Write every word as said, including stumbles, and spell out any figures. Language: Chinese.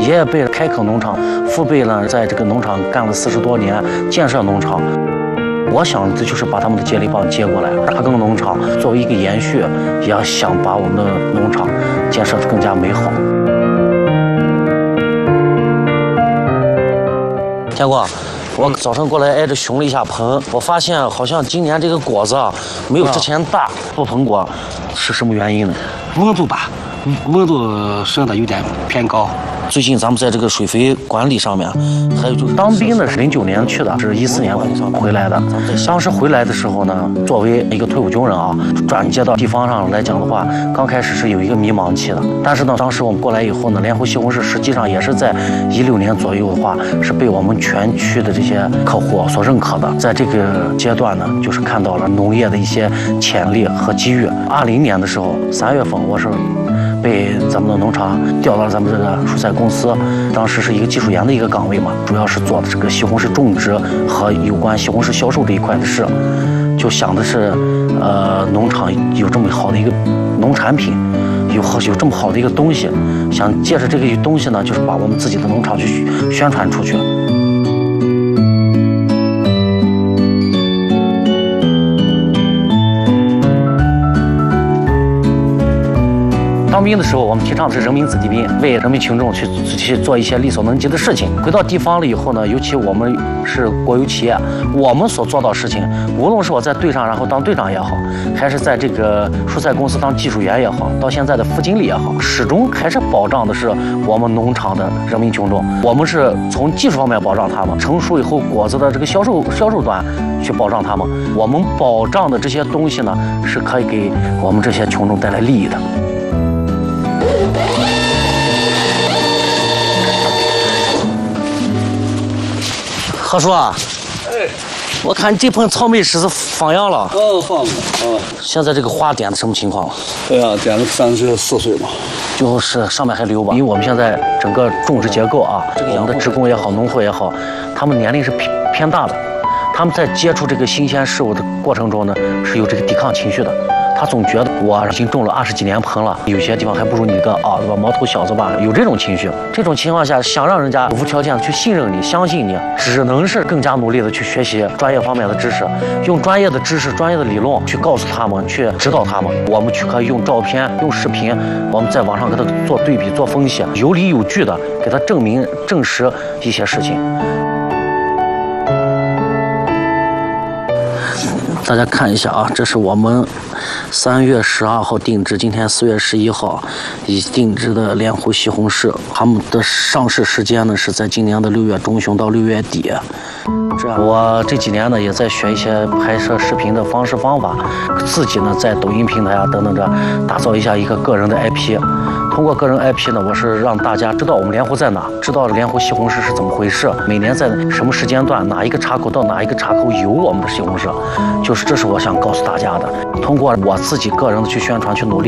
爷爷辈开垦农场，父辈呢在这个农场干了四十多年，建设农场。我想这就是把他们的接力棒接过来，大耕农场作为一个延续，也要想把我们的农场建设得更加美好。天哥，我早晨过来挨着巡了一下棚，我发现好像今年这个果子啊没有之前大。不棚果是什么原因呢？ 温度大，温度升的有点偏高。 最近咱们在这个水肥管理上面，还有就是当兵的是零九年去的，是一四年回来的。当时回来的时候呢，作为一个退伍军人啊，转接到地方上来讲的话，刚开始是有一个迷茫期的。但是呢，当时我们过来以后呢，莲湖西红柿实际上也是在一六年左右的话，是被我们全区的这些客户所认可的。在这个阶段呢，就是看到了农业的一些潜力和机遇。二零年的时候，三月份我是被咱们的农场调到了咱们这个蔬菜公司，当时是一个技术员的一个岗位嘛，主要是做的这个西红柿种植和有关西红柿销售这一块的事，就想的是，呃，农场有这么好的一个农产品，有好有这么好的一个东西，想借着这个东西呢，就是把我们自己的农场去宣传出去。当兵的时候，我们提倡的是人民子弟兵，为人民群众去去做一些力所能及的事情。回到地方了以后呢，尤其我们是国有企业，我们所做到的事情，无论是我在队上然后当队长也好，还是在这个蔬菜公司当技术员也好，到现在的副经理也好，始终还是保障的是我们农场的人民群众。我们是从技术方面保障他们，成熟以后果子的这个销售销售端去保障他们。我们保障的这些东西呢，是可以给我们这些群众带来利益的。何叔啊， 哎， 我看这盆草莓是放秧了。 哦，放了。哦， 现在这个花点的什么情况？ 对呀，点了三十四岁嘛。 就是上面还留吧，因为我们现在整个种植结构啊，这个我们的职工也好，农户也好，他们年龄是偏偏大的，他们在接触这个新鲜事物的过程中呢，是有这个抵抗情绪的。他总觉得我已经种了二十几年棚了，有些地方还不如你个啊，对吧？毛头小子吧，有这种情绪。这种情况下，想让人家无条件的去信任你、相信你，只能是更加努力的去学习专业方面的知识，用专业的知识、专业的理论去告诉他们，去指导他们。我们去可以用照片、用视频，我们在网上给他做对比、做分析，有理有据的给他证明、证实一些事情。大家看一下啊，这是我们三月十二号定制，今天四月十一号已定制的莲湖西红柿，它们的上市时间呢是在今年的六月中旬到六月底。这样，我这几年呢也在学一些拍摄视频的方式方法，自己呢在抖音平台啊等等着打造一下一个个人的 I P。通过个人 I P 呢，我是让大家知道我们莲湖在哪，知道莲湖西红柿是怎么回事，每年在什么时间段，哪一个岔口到哪一个岔口有我们的西红柿，就是这是我想告诉大家的。通过我自己个人的去宣传去努力。